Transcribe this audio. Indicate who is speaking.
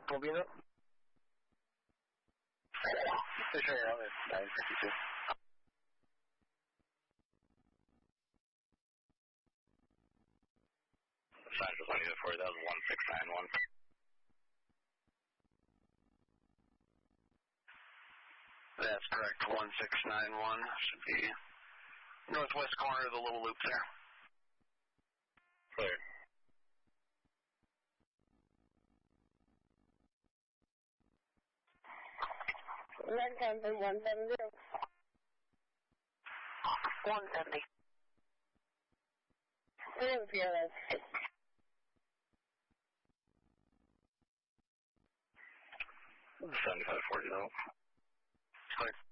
Speaker 1: Moving up.
Speaker 2: Fish around at 952.
Speaker 3: Central 40,000, 1691.
Speaker 1: That's correct, 1691. Should be northwest corner of the little loop there.
Speaker 3: Clear.
Speaker 4: Red Compton 170.
Speaker 5: 170.
Speaker 4: Fearless.
Speaker 3: 7540.
Speaker 1: Clear.